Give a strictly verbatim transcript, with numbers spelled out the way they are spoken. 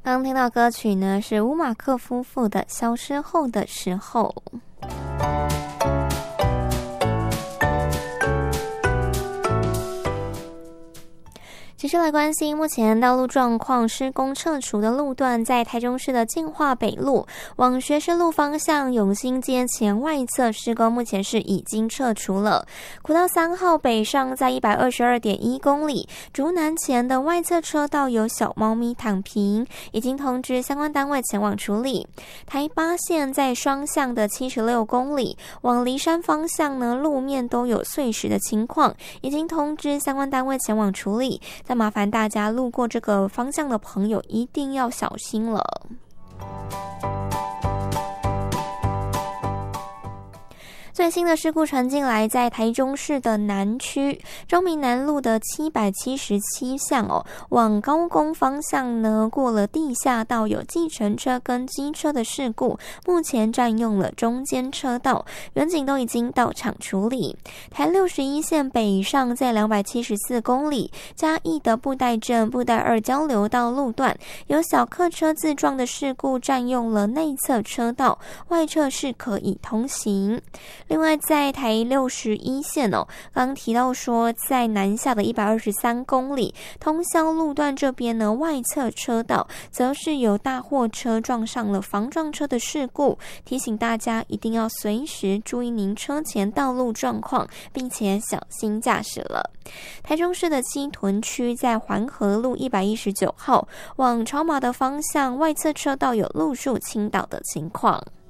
刚听到歌曲呢是乌马克夫妇的《消失后的时候》。接着来关心目前道路状况，施工撤除的路段在台中市的建化北路往学士路方向永兴街前外侧施工目前是已经撤除了。国道三号北上在 一百二十二点一公里竹南前的外侧车道有小猫咪躺平，已经通知相关单位前往处理。台八线在双向的七十六公里往梨山方向呢，路面都有碎石的情况，已经通知相关单位前往处理，但麻烦大家路过这个方向的朋友一定要小心了。最新的事故传进来，在台中市的南区中民南路的七百七十七巷哦，往高工方向呢，过了地下道有计程车跟机车的事故，目前占用了中间车道，员警都已经到场处理。台六十一线北上在两百七十四公里嘉义的布袋镇布袋二交流道路段，有小客车自撞的事故，占用了内侧车道，外侧是可以通行。另外在台六十一线哦，刚提到说在南下的一百二十三公里通霄路段这边呢，外侧车道则是有大货车撞上了防撞车的事故，提醒大家一定要随时注意您车前道路状况，并且小心驾驶了。台中市的西屯区在环河路一百一十九号往朝马的方向，外侧车道有路树倾倒的情况。